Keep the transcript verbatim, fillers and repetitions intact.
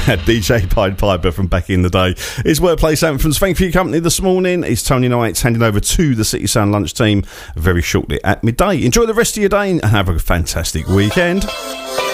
D J Pied Piper from back in the day. It's Workplace Anthems. Thank you for your company this morning. It's Tony Knight handing over to the City Sound lunch team very shortly at midday. Enjoy the rest of your day and have a fantastic weekend.